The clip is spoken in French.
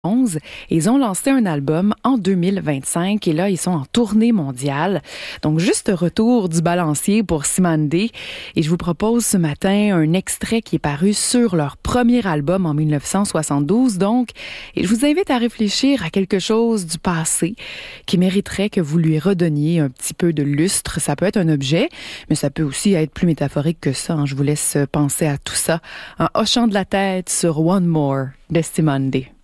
2011 et ils ont lancé un album en 2025 et là, ils sont en tournée mondiale. Donc, juste retour du balancier pour Cymande et je vous propose ce matin un extrait qui est paru sur leur premier album en 1972. Donc, et je vous invite à réfléchir à quelque chose du passé qui mériterait que vous lui redonniez un petit peu de lustre. Ça peut être un objet, mais ça peut aussi être plus métaphorique que ça. Je vous laisse penser à tout ça en hochant de la tête sur One More de Cymande.